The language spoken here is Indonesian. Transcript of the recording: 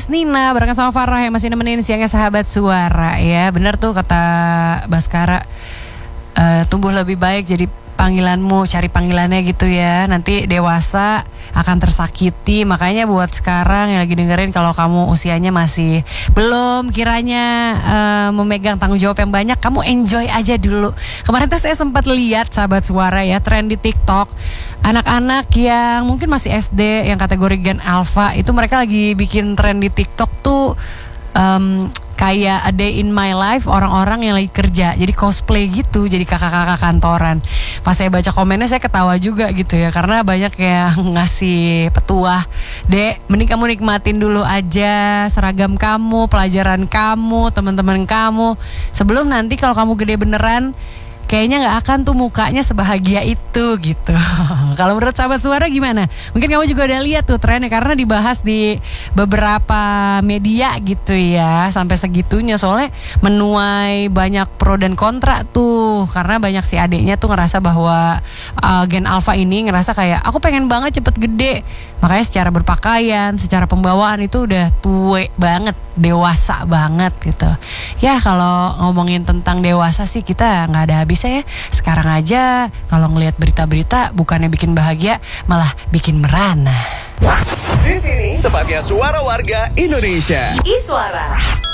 Nina barengan sama Farah yang masih nemenin siangnya Sahabat Suara ya. Bener tuh kata Baskara, tumbuh lebih baik jadi panggilanmu, cari panggilannya gitu ya. Nanti dewasa akan tersakiti. Makanya buat sekarang yang lagi dengerin, kalau kamu usianya masih belum kiranya memegang tanggung jawab yang banyak, kamu enjoy aja dulu. Kemarin tuh saya sempat lihat Sahabat Suara ya, tren di TikTok. Anak-anak yang mungkin masih SD yang kategori Gen Alpha itu mereka lagi bikin tren di TikTok tuh kayak A Day in My Life, orang-orang yang lagi kerja jadi cosplay gitu, jadi kakak-kakak kantoran. Pas saya baca komennya saya ketawa juga gitu ya, karena banyak yang ngasih petuah, Dek, mending kamu nikmatin dulu aja seragam kamu, pelajaran kamu, teman-teman kamu, sebelum nanti kalau kamu gede beneran kayaknya gak akan tuh mukanya sebahagia itu gitu. Kalau menurut Sahabat Suara gimana? Mungkin kamu juga udah lihat tuh trennya, karena dibahas di beberapa media gitu ya. Sampai segitunya, soalnya menuai banyak pro dan kontra tuh. Karena banyak si adeknya tuh ngerasa bahwa Gen Alpha ini ngerasa kayak, aku pengen banget cepet gede. Makanya secara berpakaian, secara pembawaan itu udah tua banget, dewasa banget gitu. Ya kalau ngomongin tentang dewasa sih kita gak ada habisnya ya. Sekarang aja kalau ngelihat berita-berita bukannya bikin bahagia, malah bikin merana. Di sini tempatnya suara warga Indonesia. Iswara.